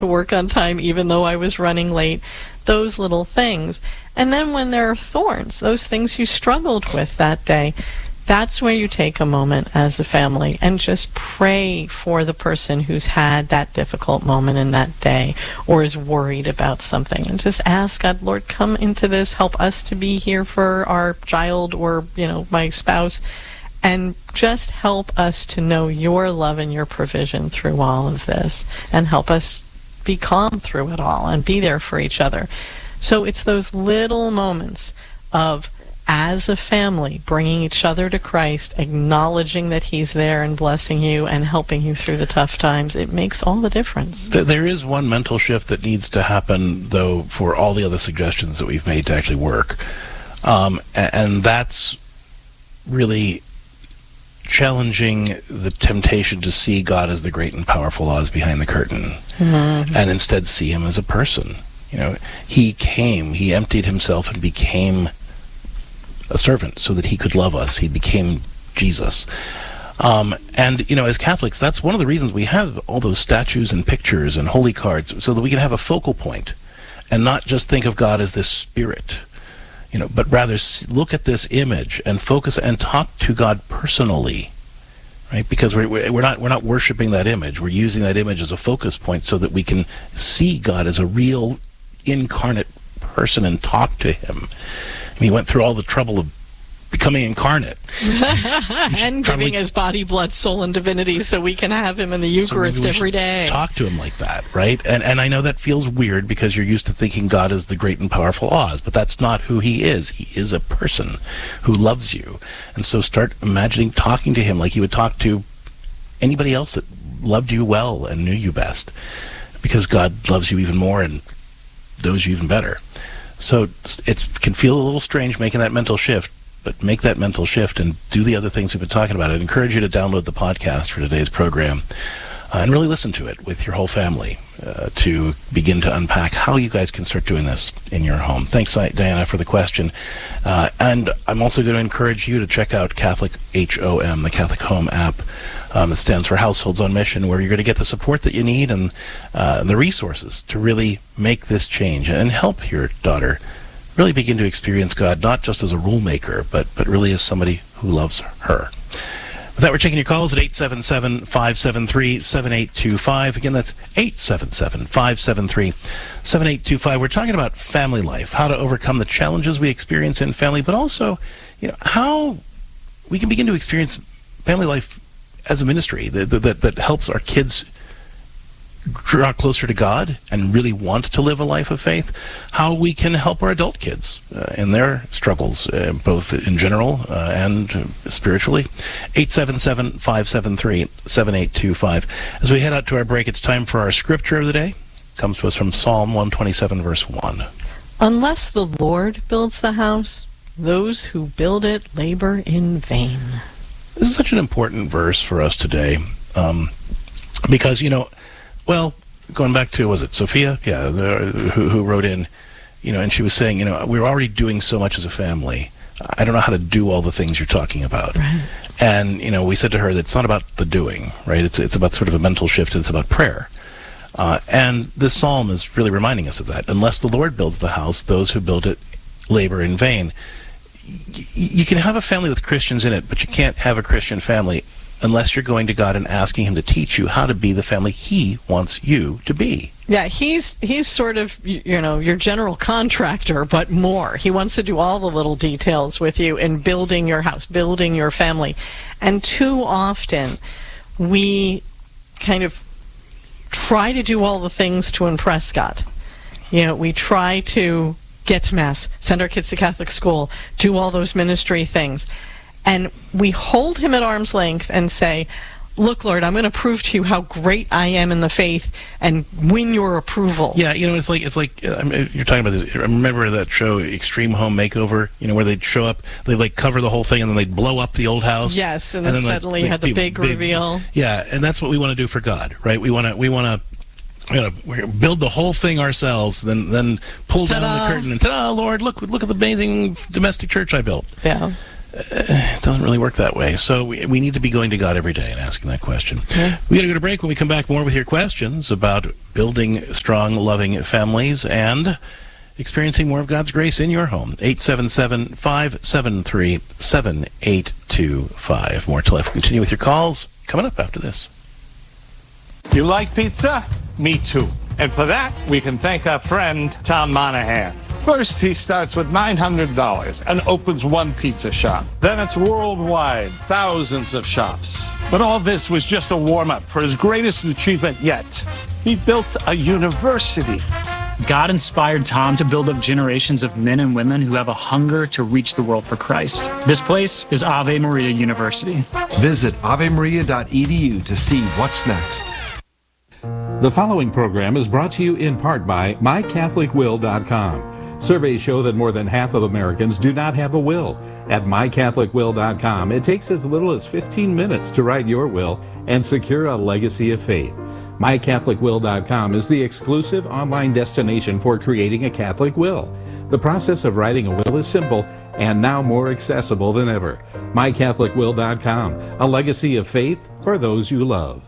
to work on time even though I was running late, those little things. And then when there are thorns, those things you struggled with that day, that's where you take a moment as a family and just pray for the person who's had that difficult moment in that day or is worried about something, and just ask God, Lord, come into this, help us to be here for our child or, my spouse, and just help us to know your love and your provision through all of this, and help us be calm through it all and be there for each other. So it's those little moments of, as a family, bringing each other to Christ, acknowledging that He's there and blessing you and helping you through the tough times. It makes all the difference. There is one mental shift that needs to happen, though, for all the other suggestions that we've made to actually work. And that's really challenging the temptation to see God as the great and powerful Oz behind the curtain, and instead see Him as a person. He came, He emptied Himself and became a servant so that He could love us. He became Jesus. And, as Catholics, that's one of the reasons we have all those statues and pictures and holy cards, so that we can have a focal point and not just think of God as this spirit, but rather look at this image and focus and talk to God personally, right? Because we're not worshiping that image. We're using that image as a focus point so that we can see God as a real incarnate person and talk to Him. He went through all the trouble of becoming incarnate. And giving His body, blood, soul, and divinity so we can have Him in the Eucharist every day. Talk to Him like that, right? And I know that feels weird because you're used to thinking God is the great and powerful Oz, but that's not who He is. He is a person who loves you. And so start imagining talking to Him like you would talk to anybody else that loved you well and knew you best, because God loves you even more and knows you even better. So it can feel a little strange making that mental shift, but make that mental shift and do the other things we've been talking about. I'd encourage you to download the podcast for today's program and really listen to it with your whole family to begin to unpack how you guys can start doing this in your home. Thanks, Diana, for the question. And I'm also going to encourage you to check out Catholic HOM, the Catholic Home app. That stands for Households on Mission, where you're going to get the support that you need and the resources to really make this change and help your daughter really begin to experience God, not just as a rule maker, but really as somebody who loves her. With that, we're taking your calls at 877-573-7825. Again, that's 877-573-7825. We're talking about family life, how to overcome the challenges we experience in family, but also, how we can begin to experience family life as a ministry that helps our kids draw closer to God and really want to live a life of faith, how we can help our adult kids in their struggles, both in general and spiritually. 877-573-7825. As we head out to our break, it's time for our scripture of the day. It comes to us from Psalm 127, verse 1. Unless the Lord builds the house, those who build it labor in vain. This is such an important verse for us today, because, going back to, was it Sophia? Yeah, who wrote in, and she was saying, we're already doing so much as a family. I don't know how to do all the things you're talking about. Right. And, we said to her that it's not about the doing, right? It's about sort of a mental shift, and it's about prayer. And this psalm is really reminding us of that. Unless the Lord builds the house, those who build it labor in vain. You can have a family with Christians in it, but you can't have a Christian family unless you're going to God and asking Him to teach you how to be the family He wants you to be. Yeah, he's sort of, your general contractor, but more. He wants to do all the little details with you in building your house, building your family. And too often, we kind of try to do all the things to impress God. We try to get to Mass, send our kids to Catholic school, do all those ministry things. And we hold Him at arm's length and say, look, Lord, I'm going to prove to you how great I am in the faith and win your approval. Yeah, it's like you're talking about this. Remember that show, Extreme Home Makeover, where they'd show up, they'd cover the whole thing, and then they'd blow up the old house. Yes, and then suddenly you had the big reveal. Yeah, and that's what we want to do for God, right? We want to build the whole thing ourselves, then pull down the curtain, and ta-da, Lord, look at the amazing domestic church I built. Yeah. It doesn't really work that way. So we need to be going to God every day and asking that question. Yeah. We're going to go to break. When we come back, more with your questions about building strong, loving families and experiencing more of God's grace in your home. 877-573-7825. More to Life. We'll continue with your calls coming up after this. You like pizza? Me too. And for that, we can thank our friend Tom Monahan. First, he starts with $900 and opens one pizza shop. Then it's worldwide, thousands of shops. But all this was just a warm-up for his greatest achievement yet. He built a university. God inspired Tom to build up generations of men and women who have a hunger to reach the world for Christ. This place is Ave Maria University. Visit avemaria.edu to see what's next. The following program is brought to you in part by MyCatholicWill.com. Surveys show that more than half of Americans do not have a will. At MyCatholicWill.com, it takes as little as 15 minutes to write your will and secure a legacy of faith. MyCatholicWill.com is the exclusive online destination for creating a Catholic will. The process of writing a will is simple and now more accessible than ever. MyCatholicWill.com, a legacy of faith for those you love.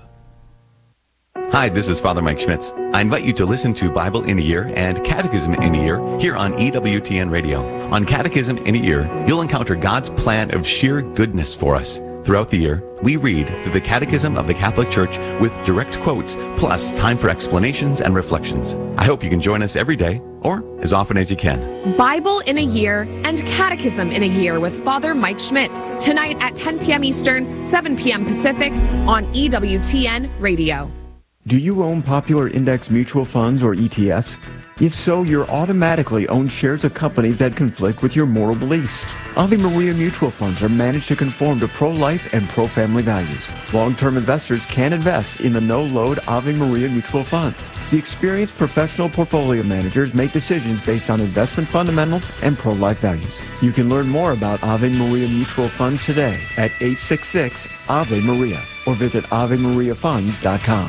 Hi, this is Father Mike Schmitz. I invite you to listen to Bible in a Year and Catechism in a Year here on EWTN Radio. On Catechism in a Year, you'll encounter God's plan of sheer goodness for us. Throughout the year, we read through the Catechism of the Catholic Church with direct quotes, plus time for explanations and reflections. I hope you can join us every day, or as often as you can. Bible in a Year and Catechism in a Year with Father Mike Schmitz, tonight at 10 p.m. Eastern, 7 p.m. Pacific on EWTN Radio. Do you own popular index mutual funds or ETFs? If so, you're automatically own shares of companies that conflict with your moral beliefs. Ave Maria mutual funds are managed to conform to pro-life and pro-family values. Long-term investors can invest in the no-load Ave Maria mutual funds. The experienced professional portfolio managers make decisions based on investment fundamentals and pro-life values. You can learn more about Ave Maria mutual funds today at 866 Ave Maria or visit AveMariaFunds.com.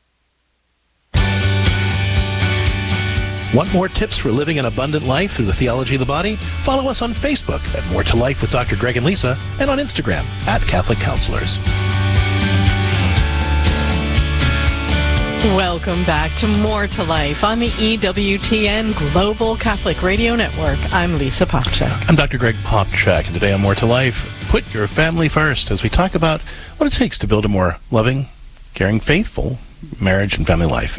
Want more tips for living an abundant life through the theology of the body? Follow us on Facebook at More to Life with Dr. Greg and Lisa, and on Instagram at Catholic Counselors. Welcome back to More to Life on the EWTN Global Catholic Radio Network. I'm Lisa Popchak. I'm Dr. Greg Popchak, and today on More to Life, put your family first as we talk about what it takes to build a more loving, caring, faithful marriage and family life.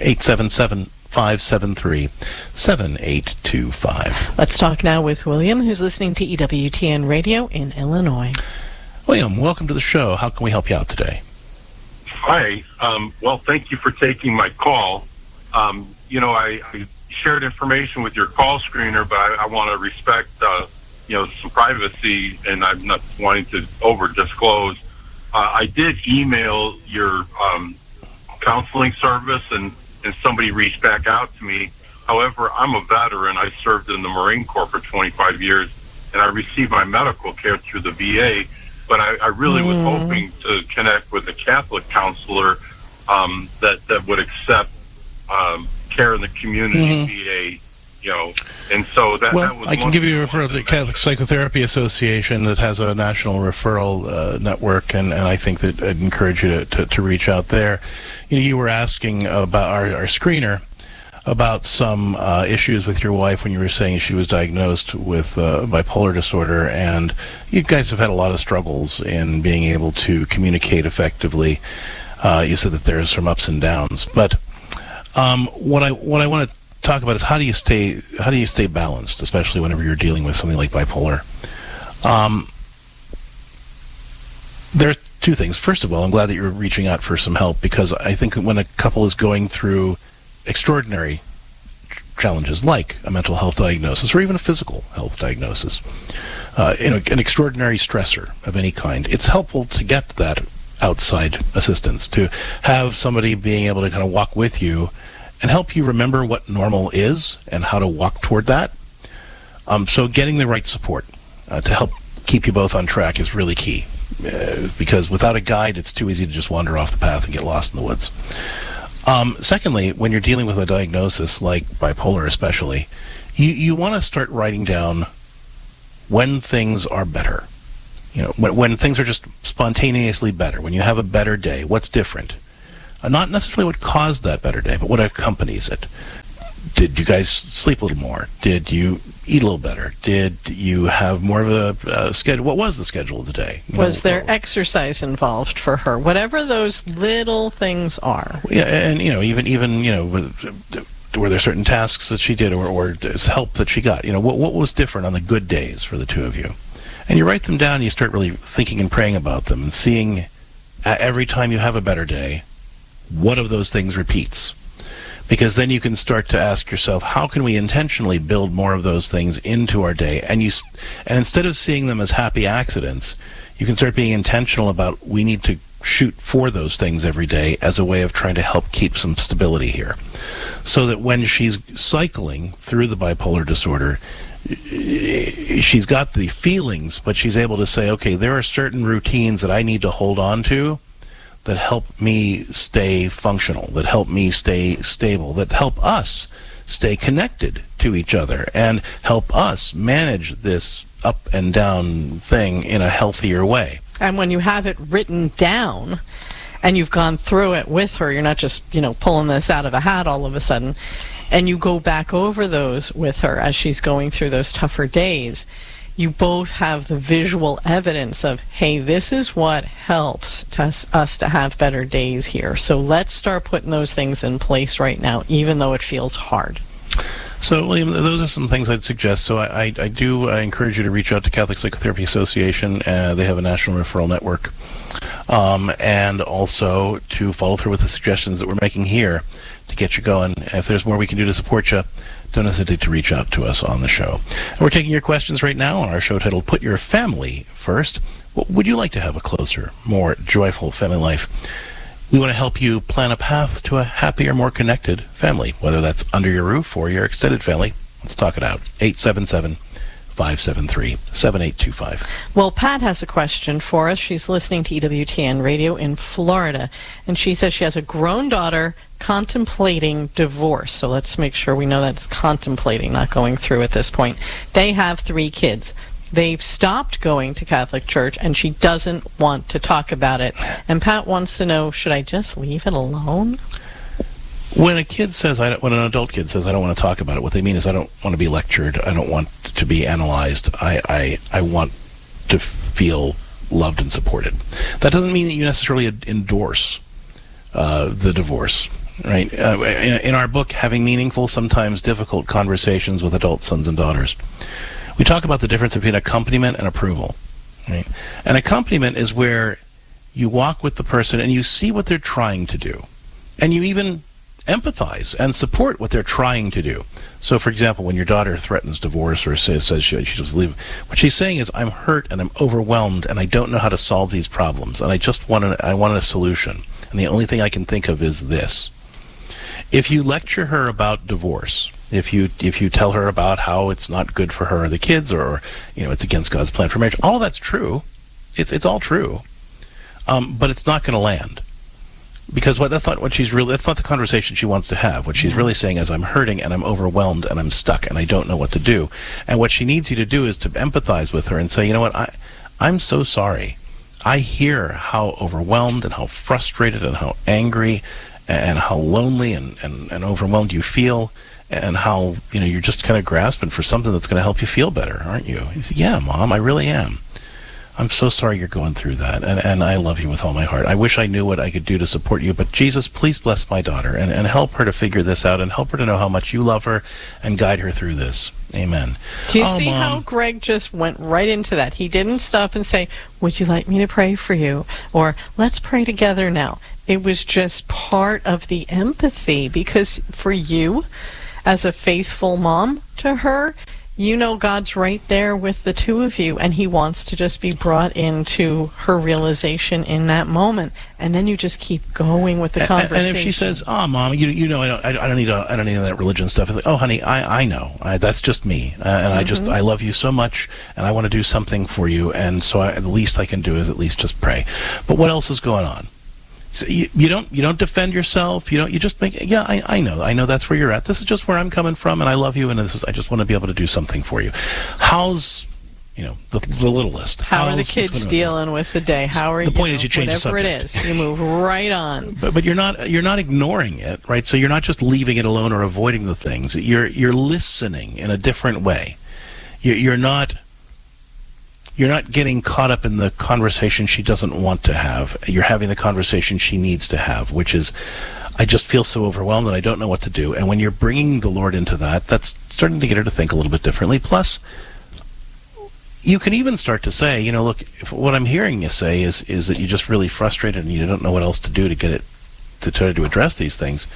877-573-7825. Let's talk now with William, who's listening to EWTN Radio in Illinois. William, welcome to the show. How can we help you out today? Hi. Well, thank you for taking my call. I shared information with your call screener, but I want to respect, some privacy, and I'm not wanting to over-disclose. I did email your counseling service, and somebody reached back out to me. However, I'm a veteran. I served in the Marine Corps for 25 years, and I received my medical care through the VA. But I really was hoping to connect with a Catholic counselor that would accept care in the community, VA, and so that was. I can give you a referral to the Catholic Psychotherapy Association that has a national referral network, and I think that I'd encourage you to reach out there. You were asking about our screener about some issues with your wife when you were saying she was diagnosed with bipolar disorder, and you guys have had a lot of struggles in being able to communicate effectively. You said that there's some ups and downs, but what I want to talk about is how do you stay balanced, especially whenever you're dealing with something like bipolar. There are two things. First of all, I'm glad that you're reaching out for some help, because I think when a couple is going through extraordinary challenges like a mental health diagnosis or even a physical health diagnosis, an extraordinary stressor of any kind, it's helpful to get that outside assistance, to have somebody being able to kind of walk with you and help you remember what normal is and how to walk toward that. So getting the right support to help keep you both on track is really key, because without a guide, it's too easy to just wander off the path and get lost in the woods. Secondly, when you're dealing with a diagnosis like bipolar especially, you want to start writing down when things are better. when things are just spontaneously better, when you have a better day, what's different? Not necessarily what caused that better day, but what accompanies it. Did you guys sleep a little more? Did you eat a little better? Did you have more of a schedule? What was the schedule of the day? Was there exercise involved for her? Whatever those little things are. Yeah, and even were there certain tasks that she did, or help that she got? What was different on the good days for the two of you? And you write them down. And you start really thinking and praying about them, and seeing every time you have a better day, what of those things repeats. Because then you can start to ask yourself, how can we intentionally build more of those things into our day? And instead of seeing them as happy accidents, you can start being intentional about, we need to shoot for those things every day as a way of trying to help keep some stability here. So that when she's cycling through the bipolar disorder, she's got the feelings, but she's able to say, okay, there are certain routines that I need to hold on to that help me stay functional, that help me stay stable, that help us stay connected to each other, and help us manage this up and down thing in a healthier way. And when you have it written down, and you've gone through it with her, you're not just, pulling this out of a hat all of a sudden, and you go back over those with her as she's going through those tougher days, you both have the visual evidence of, hey, this is what helps us to have better days here. So let's start putting those things in place right now, even though it feels hard. So, William, those are some things I'd suggest. So I do encourage you to reach out to Catholic Psychotherapy Association. They have a national referral network. And also to follow through with the suggestions that we're making here to get you going. If there's more we can do to support you, don't hesitate to reach out to us on the show. And we're taking your questions right now on our show titled Put Your Family First. What would you like to have a closer, more joyful family life? We want to help you plan a path to a happier, more connected family, whether that's under your roof or your extended family. Let's talk it out. 877-573-7825. Well, Pat has a question for us. She's listening to EWTN Radio in Florida, and she says she has a grown daughter contemplating divorce. So let's make sure we know that it's contemplating, not going through at this point. They have 3 kids. They've stopped going to Catholic Church, and she doesn't want to talk about it. And Pat wants to know, should I just leave it alone? When an adult kid says, I don't want to talk about it, what they mean is, I don't want to be lectured. I don't want to be analyzed. I want to feel loved and supported. That doesn't mean that you necessarily endorse the divorce. Right? In our book, Having Meaningful, Sometimes Difficult Conversations with Adult Sons and Daughters, we talk about the difference between accompaniment and approval. Right? An accompaniment is where you walk with the person and you see what they're trying to do. And you even empathize and support what they're trying to do. So, for example, when your daughter threatens divorce or says she just leave, what she's saying is, I'm hurt and I'm overwhelmed and I don't know how to solve these problems, and I want a solution. And the only thing I can think of is this. If you lecture her about divorce, if you tell her about how it's not good for her or the kids, or it's against God's plan for marriage, all of that's true. It's all true, but it's not going to land, because that's not the conversation she wants to have. What she's really saying is, I'm hurting and I'm overwhelmed and I'm stuck and I don't know what to do. And what she needs you to do is to empathize with her and say, you know what, I'm so sorry. I hear how overwhelmed and how frustrated and how angry and how lonely and overwhelmed you feel, and how you're just kind of grasping for something that's going to help you feel better, aren't you? Yeah, Mom, I really am. I'm so sorry you're going through that, and I love you with all my heart. I wish I knew what I could do to support you, but Jesus, please bless my daughter and help her to figure this out, and help her to know how much you love her and guide her through this. Amen. Do you see Mom, how Greg just went right into that? He didn't stop and say, would you like me to pray for you? Or let's pray together now. It was just part of the empathy, because for you, as a faithful mom to her, God's right there with the two of you, and he wants to just be brought into her realization in that moment, and then you just keep going with the conversation. And if she says, "Oh, Mom, I don't need that religion stuff," it's like, "Oh, honey, I know. That's just me, and I love you so much, and I want to do something for you, and so the least I can do is at least just pray." But what else is going on? So you don't defend yourself. You just make, I know that's where you're at. This is just where I'm coming from, and I love you, and I just want to be able to do something for you. How's the littlest. How are the kids dealing with the day? How are the point is you change the whatever subject. it is, you move right on. But you're not ignoring it, right? So you're not just leaving it alone or avoiding the things. You're listening in a different way. You're not getting caught up in the conversation she doesn't want to have. You're having the conversation she needs to have, which is, I just feel so overwhelmed and I don't know what to do. And when you're bringing the Lord into that, that's starting to get her to think a little bit differently. Plus, you can even start to say, look, what I'm hearing you say is that you're just really frustrated and you don't know what else to do to get it, to try to address these things.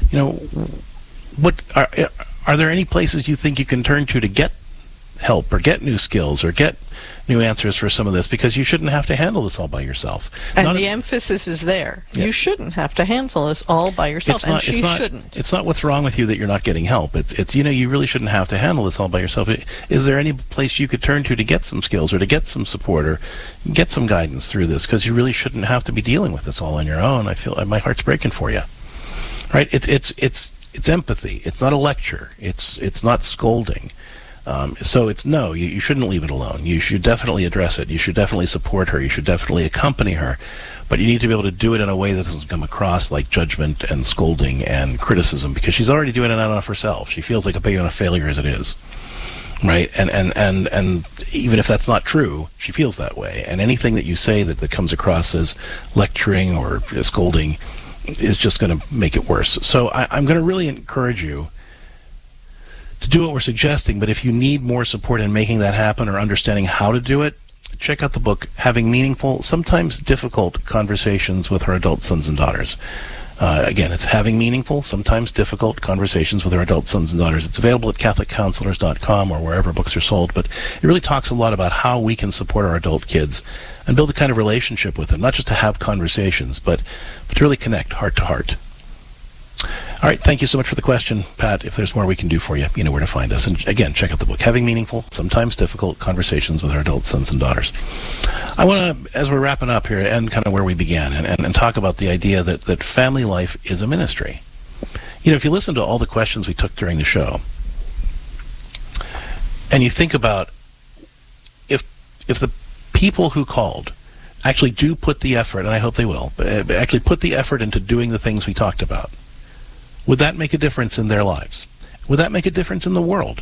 What are there any places you think you can turn to get help or get new skills or get new answers for some of this, because you shouldn't have to handle this all by yourself. And the emphasis is there. Yeah. You shouldn't have to handle this all by yourself, she shouldn't. It's not what's wrong with you that you're not getting help. It's you really shouldn't have to handle this all by yourself. Is there any place you could turn to get some skills or to get some support or get some guidance through this? Because you really shouldn't have to be dealing with this all on your own. I feel my heart's breaking for you. Right? It's empathy. It's not a lecture. It's not scolding. So you shouldn't leave it alone. You should definitely address it. You should definitely support her. You should definitely accompany her. But you need to be able to do it in a way that doesn't come across like judgment and scolding and criticism, because she's already doing it enough herself. She feels like a big enough failure as it is. Right? And even if that's not true, she feels that way. And anything that you say that comes across as lecturing or scolding is just going to make it worse. So I'm going to really encourage you to do what we're suggesting, but if you need more support in making that happen or understanding how to do it, check out the book, Having Meaningful, Sometimes Difficult Conversations with Her Adult Sons and Daughters. Again, it's Having Meaningful, Sometimes Difficult Conversations with Her Adult Sons and Daughters. It's available at CatholicCounselors.com or wherever books are sold, but it really talks a lot about how we can support our adult kids and build a kind of relationship with them, not just to have conversations, but to really connect heart to heart. All right, thank you so much for the question, Pat. If there's more we can do for you, you know where to find us. And again, check out the book, Having Meaningful, Sometimes Difficult Conversations with Our Adult Sons and Daughters. I want to, as we're wrapping up here, end kind of where we began and talk about the idea that family life is a ministry. If you listen to all the questions we took during the show, and you think about if the people who called actually do put the effort, and I hope they will, but actually put the effort into doing the things we talked about, would that make a difference in their lives? Would that make a difference in the world?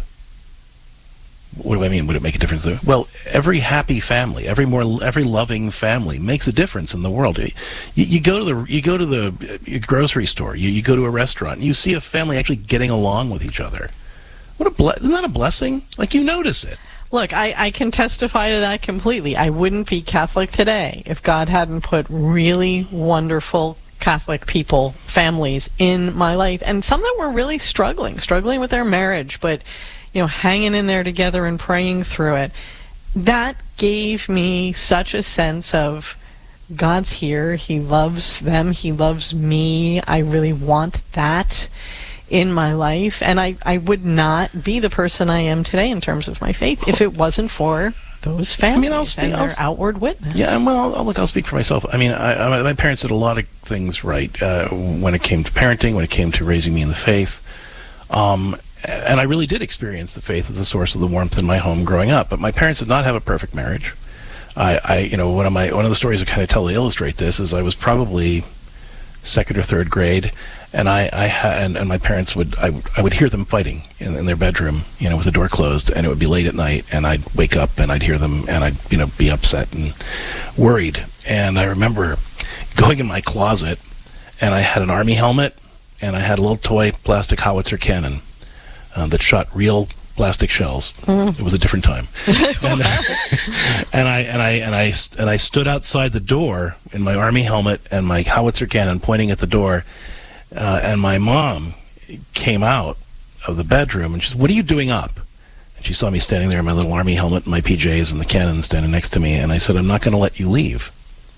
What do I mean? Would it make a difference there? Well, every happy family, every loving family makes a difference in the world. You go to the grocery store, you go to a restaurant, and you see a family actually getting along with each other. Isn't that a blessing? Like, you notice it. Look, I can testify to that completely. I wouldn't be Catholic today if God hadn't put really wonderful Catholic people, families in my life, and some that were really struggling with their marriage, but hanging in there together and praying through it. That gave me such a sense of God's here, He loves them, He loves me. I really want that in my life, and I would not be the person I am today in terms of my faith if it wasn't for those families and their outward witness. Yeah, well, I'll speak for myself. I mean, my parents did a lot of things right when it came to parenting, when it came to raising me in the faith. And I really did experience the faith as a source of the warmth in my home growing up. But my parents did not have a perfect marriage. One of the stories I kind of tell to illustrate this is I was probably second or third grade, and and my parents I would hear them fighting in their bedroom, with the door closed, and it would be late at night, and I'd wake up and I'd hear them, and I'd be upset and worried. And I remember going in my closet, and I had an army helmet, and I had a little toy plastic howitzer cannon that shot real plastic shells. It was a different time. And I stood outside the door in my army helmet and my howitzer cannon pointing at the door, and my mom came out of the bedroom and she said, "What are you doing up?" And she saw me standing there in my little army helmet and my PJs and the cannon standing next to me, and I said, "I'm not going to let you leave."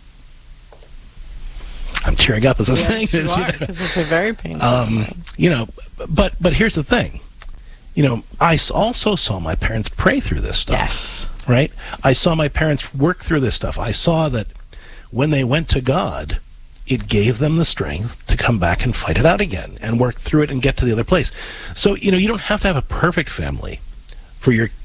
I'm tearing up as I'm saying this. Because it's a very painful but here's the thing. I also saw my parents pray through this stuff. Yes. Right? I saw my parents work through this stuff. I saw that when they went to God, it gave them the strength to come back and fight it out again and work through it and get to the other place. So, you don't have to have a perfect family for your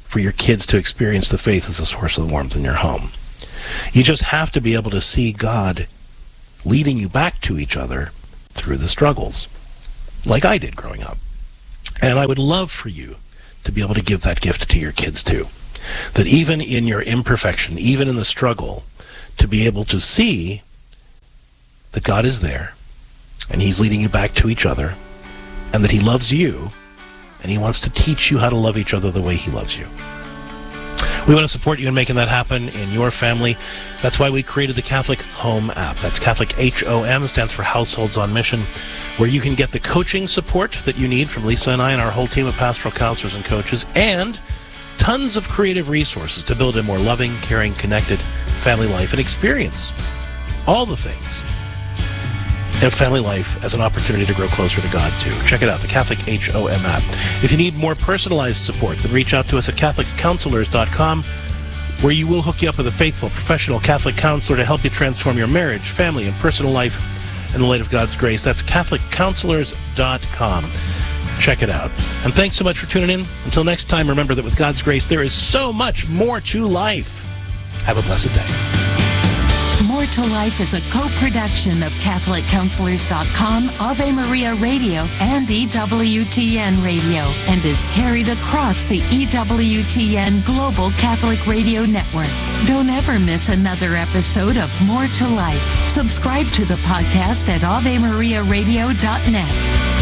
for your kids to experience the faith as a source of the warmth in your home. You just have to be able to see God leading you back to each other through the struggles, like I did growing up. And I would love for you to be able to give that gift to your kids too. That even in your imperfection, even in the struggle, to be able to see that God is there, and He's leading you back to each other, and that He loves you, and He wants to teach you how to love each other the way He loves you. We want to support you in making that happen in your family. That's why we created the Catholic Home app. That's Catholic HOM, stands for Households on Mission, where you can get the coaching support that you need from Lisa and I and our whole team of pastoral counselors and coaches, and tons of creative resources to build a more loving, caring, connected family life and experience all the things in family life as an opportunity to grow closer to God too. Check it out, the Catholic HOM app. If you need more personalized support, then reach out to us at CatholicCounselors.com, where you will hook you up with a faithful, professional Catholic counselor to help you transform your marriage, family, and personal life in the light of God's grace. That's CatholicCounselors.com. Check it out. And thanks so much for tuning in. Until next time, remember that with God's grace, there is so much more to life. Have a blessed day. More to Life is a co-production of CatholicCounselors.com, Ave Maria Radio, and EWTN Radio, and is carried across the EWTN Global Catholic Radio Network. Don't ever miss another episode of More to Life. Subscribe to the podcast at AveMariaRadio.net.